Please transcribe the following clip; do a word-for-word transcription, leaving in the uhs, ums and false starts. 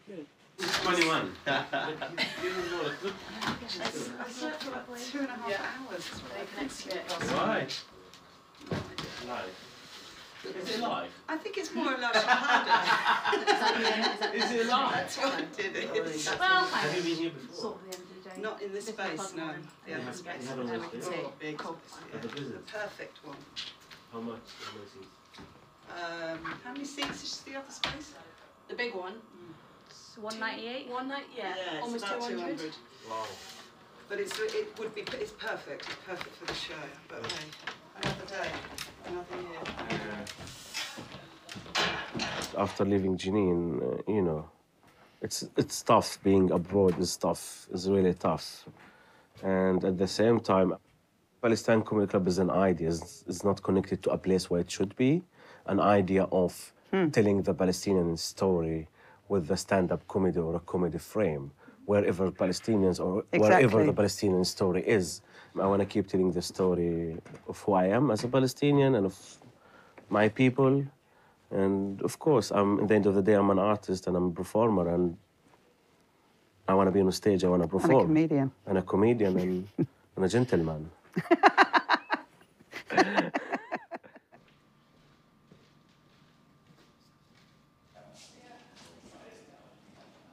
twenty-one. I slept for about two and a half Yeah. hours. Why? Live. Is it live? I think it's more like harder. Is it live? That's why I did it. Well, Have you been here before? sort of the end of the day. Not in this This is space, the no. one. The Yeah, other you space. haven't Oh, listed it's it? all big. Cool. At the visit? Perfect one. How much? How many seats? Um, how many seats is the other space? The big one. It's one ninety-eight. One night, yeah, it's almost about two hundred. Wow. But it's it would be it's perfect. It's perfect for the show. But hey, another day, another year. After leaving Jenin, uh, you know, it's it's tough. Being abroad is tough. It's really tough. And at the same time, Palestine Comedy Club is an idea. It's, it's not connected to a place where it should be. An idea of telling the Palestinian story with a stand-up comedy or a comedy frame, wherever Palestinians or wherever Exactly. the Palestinian story is. I want to keep telling the story of who I am as a Palestinian and of my people. And of course, I'm, at the end of the day, I'm an artist and I'm a performer, and I want to be on stage, I want to perform. And a comedian. And a comedian and, and a gentleman.